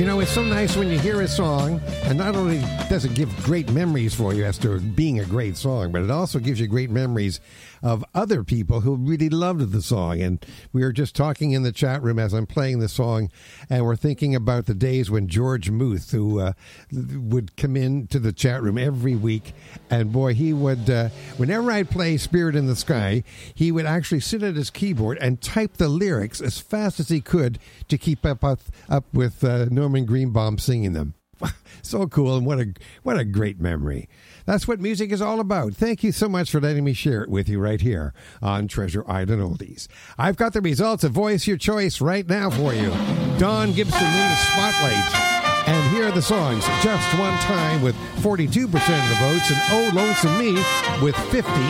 You know, it's so nice when you hear a song, and not only does it give great memories for you as to being a great song, but it also gives you great memories of other people who really loved the song. And we were just talking in the chat room as I'm playing the song, and we're thinking about the days when George Muth, who would come in to the chat room every week, and boy, he would, whenever I'd play Spirit in the Sky, he would actually sit at his keyboard and type the lyrics as fast as he could to keep up with Norman Greenbaum singing them. So cool, and what a great memory. That's what music is all about. Thank you so much for letting me share it with you right here on Treasure Island Oldies. I've got the results of Voice Your Choice right now for you. Don Gibson in the spotlight. And here are the songs. Just One Time with 42% of the votes, and Oh Lonesome Me with 58%.